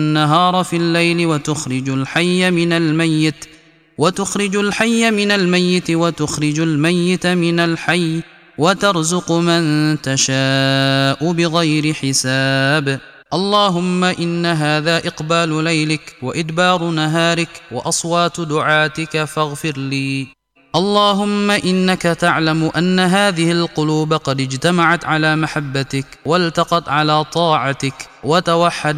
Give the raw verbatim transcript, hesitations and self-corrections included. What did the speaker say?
النهار في الليل وتخرج الحي من الميت وتخرج الحي من الميت وتخرج الميت من الحي وترزق من تشاء بغير حساب. اللهم إن هذا إقبال ليلك وإدبار نهارك وأصوات دعاتك فاغفر لي. اللهم إنك تعلم أن هذه القلوب قد اجتمعت على محبتك والتقت على طاعتك وتوحدت